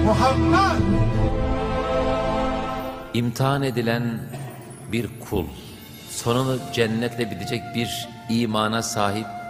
Muhammed! İmtihan edilen bir kul, sonunu cennetle bitecek bir imana sahip